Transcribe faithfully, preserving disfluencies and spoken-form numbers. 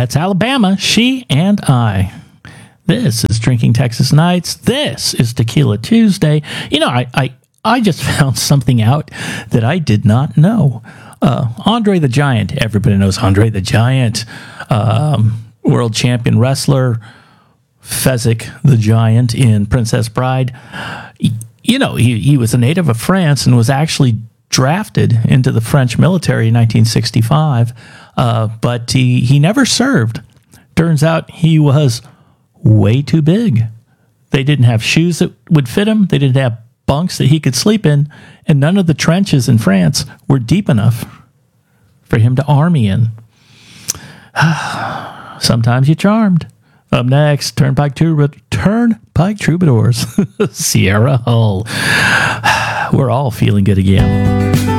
That's Alabama, She and I. This is Drinking Texas Nights. This is Tequila Tuesday. You know, I, I, I just found something out that I did not know. Uh, Andre the Giant. Everybody knows Andre the Giant. Um, world champion wrestler. Fezzik the Giant in Princess Bride. You know, he, he was a native of France and was actually drafted into the French military in nineteen sixty-five. Uh, but he, he never served. Turns out he was way too big. They didn't have shoes that would fit him. They didn't have bunks that he could sleep in. And none of the trenches in France were deep enough for him to army in. Sometimes you're charmed. Up next, Turnpike, Trouba- Turnpike Troubadours, Sierra Hull. We're all feeling good again.